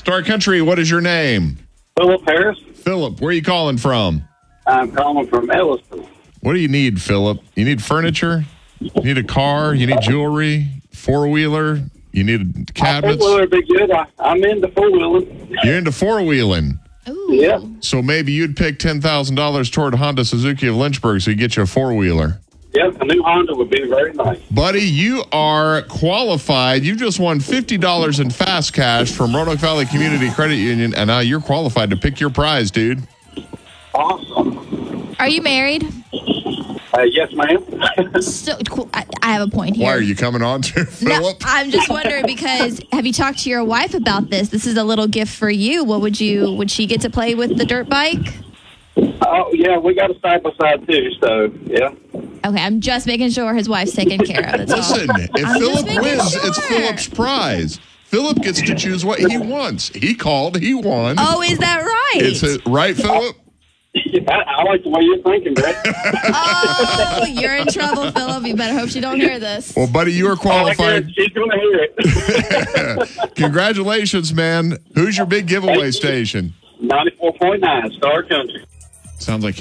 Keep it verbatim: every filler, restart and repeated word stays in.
Star Country, what is your name? Philip Harris. Philip, where are you calling from? I'm calling from Elliston. What do you need, Philip? You need furniture? You need a car? You need jewelry? Four-wheeler? You need cabinets? Four-wheeler would be good. I, I'm into four-wheeling. You're into four-wheeling. Ooh. Yeah. So maybe you'd pick ten thousand dollars toward Honda Suzuki of Lynchburg so you get you a four-wheeler. Yep, a new Honda would be very nice. Buddy, you are qualified. You just won fifty dollars in fast cash from Roanoke Valley Community Credit Union, and now you're qualified to pick your prize, dude. Awesome. Are you married? Uh, yes, ma'am. So, cool. I, I have a point here. Why are you coming on to, No, Philip? I'm just wondering because have you talked to your wife about this? This is a little gift for you. What would you? Would she get to play with the dirt bike? Oh, yeah, we got a side-by-side, too, so, yeah. Okay, I'm just making sure his wife's taken care of. That's all. Listen, if I'm Philip just making wins, sure. it's Philip's prize. Philip gets to choose what he wants. He called, he won. Oh, is that right? It's a, right, Philip? I, I like the way you're thinking, Brett. Oh, you're in trouble, Philip. You better hope she don't hear this. Well, buddy, you are qualified. She's going to hear it. Congratulations, man. Who's your big giveaway station? ninety-four point nine, Star Country. Sounds like